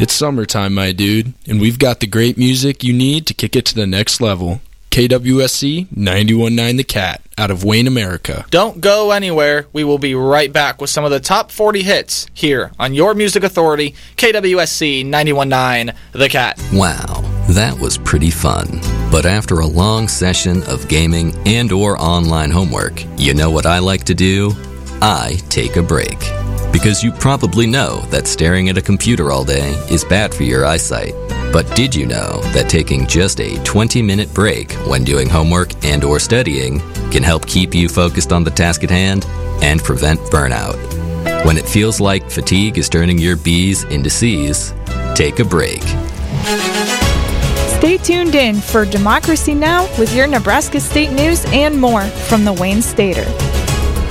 It's summertime, my dude, and we've got the great music you need to kick it to the next level. KWSC 91.9 The Cat, out of Wayne, America. Don't go anywhere. We will be right back with some of the top 40 hits here on your music authority, KWSC 91.9 The Cat. Wow, that was pretty fun. But after a long session of gaming and or online homework, you know what I like to do? I take a break. Because you probably know that staring at a computer all day is bad for your eyesight. But did you know that taking just a 20-minute break when doing homework and or studying can help keep you focused on the task at hand and prevent burnout? When it feels like fatigue is turning your B's into C's, take a break. Stay tuned in for Democracy Now! With your Nebraska State news and more from the Wayne Stater.